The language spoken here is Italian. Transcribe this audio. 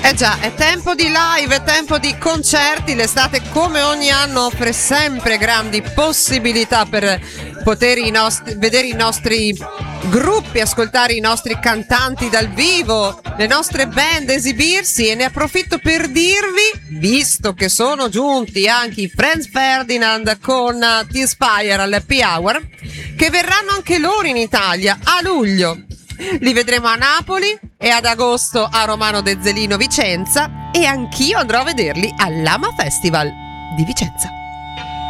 Eh già, è tempo di live, è tempo di concerti. L'estate come ogni anno offre sempre grandi possibilità per poter vedere i nostri gruppi, ascoltare i nostri cantanti dal vivo, le nostre band esibirsi, e ne approfitto per dirvi, visto che sono giunti anche i Franz Ferdinand con T-Spire all'Happy Hour, che verranno anche loro in Italia a luglio. Li vedremo a Napoli e ad agosto a Romano Dezzelino Vicenza, e anch'io andrò a vederli all'Ama Festival di Vicenza.